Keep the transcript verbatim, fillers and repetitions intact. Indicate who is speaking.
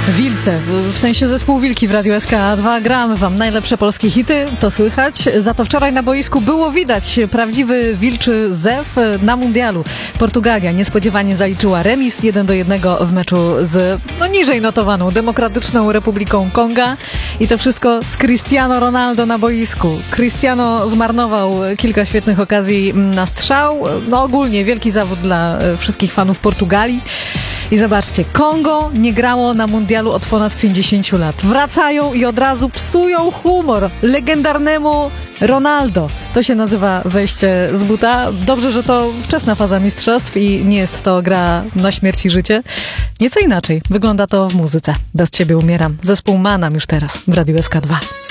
Speaker 1: Wilce, w sensie zespół Wilki w Radiu S K dwa. Gramy wam najlepsze polskie hity, to słychać. Za to wczoraj na boisku było widać prawdziwy wilczy zew na mundialu. Portugalia niespodziewanie zaliczyła remis jeden do jednego w meczu z no, niżej notowaną Demokratyczną Republiką Konga. I to wszystko z Cristiano Ronaldo na boisku. Cristiano zmarnował kilka świetnych okazji na strzał. No ogólnie wielki zawód dla wszystkich fanów Portugalii. I zobaczcie, Kongo nie grało na mundialu od ponad pięćdziesięciu lat. Wracają i od razu psują humor legendarnemu Ronaldo. To się nazywa wejście z buta. Dobrze, że to wczesna faza mistrzostw i nie jest to gra na śmierć i życie. Nieco inaczej wygląda to w muzyce. Bez ciebie umieram. Zespół Manam już teraz w Radiu S K dwa.